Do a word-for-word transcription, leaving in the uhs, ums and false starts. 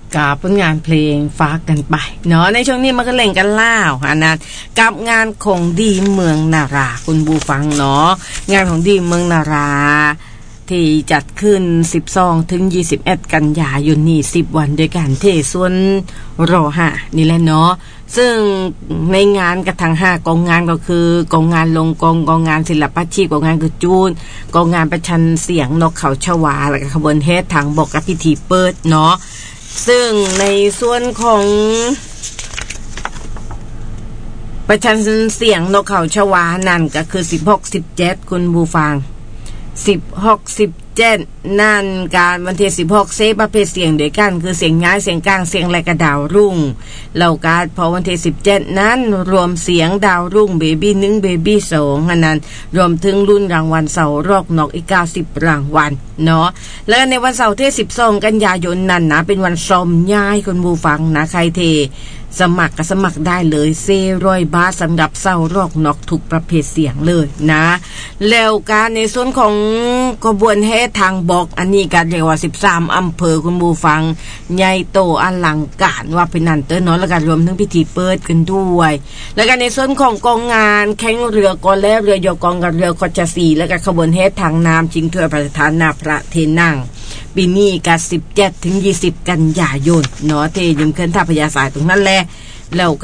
กับผลงานเพลงฝากกันไปเนาะในช่วงนี้มันก็เล่นกันล่าวอันนั้นกับงานของดีเมืองนาราคุณผู้ฟังเนาะงานของดีเมืองนาราที่จัดขึ้นสิบสองถึงยี่สิบเอ็ดกันยายนนี้สิบวันด้วยกันที่สวนรอห้านี่แหละเนาะซึ่งในงานกระทั่งห้ากองงานก็คือกองงานลงกองกองงานศิลปะชีพกองงานคือจูนกองงานประชันเสียงนกเขาชวาแล้วก็ขบวนเฮดทางบกกับพิธีเปิดเนาะซึ่งในส่วนของประชันเสียงนกเขาชวานั่นก็คือสิบหก สิบเจ็ดคุณผู้ฟังสิบหก สิบเจ็ดนั่นการวันที่สิบหกเซประเภทเสียงด้วยกันคือเสียงย้ายเสียงกลางเสียงและกระดาวรุ่งแล้วการพอวันที่สิบเจ็ดนั้นรวมเสียงดาวรุ่งเบบี้หนึ่งเบบี้สองอันนั้นรวมถึงรุ่นรางวัลเสารอกนอกอีกเก้าสิบรางวัลเนาะแล้วในวันเสาร์ที่สิบสองกันยายนนั้นนะเป็นวันซ้อมย้ายคุณผู้ฟังนะใครเทสมัครก็สมัครได้เลยเซร้อยบาทสำหรับเศร้ารอกนอกทุกประเภทเสียงเลยนะแล้วการในส่วนของกระบวนแห่ทางบกอันนี้ก็เรียกว่าสิบสามอำเภอคุณผู้ฟังใหญ่โตอลังการว่าเป็นนั่นเต้อเนาะแล้วก็รวมทั้งพิธีเปิดกันด้วยแล้วก็ในส่วนของกองงานแข่งเรือกอและเรือยกองกับเรือคอชสีแล้วก็ขบวนแห่ทางน้ำชิงถ้วยพระราชทานนาพระเทนังปีนี้ก็สิบเจ็ดถึงยี่สิบกันยายนเนาะที่ยิมเคินท่าพญาสายตรงนั้นแหละแล้ว